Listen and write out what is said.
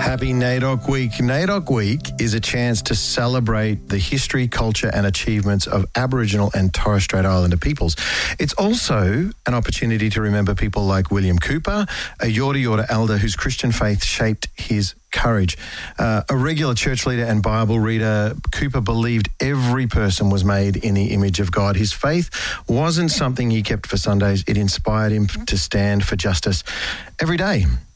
Happy NAIDOC Week. NAIDOC Week is a chance to celebrate the history, culture and achievements of Aboriginal and Torres Strait Islander peoples. It's also an opportunity to remember people like William Cooper, a Yorta Yorta elder whose Christian faith shaped his courage. A regular church leader and Bible reader, Cooper believed every person was made in the image of God. His faith wasn't something he kept for Sundays. It inspired him to stand for justice every day.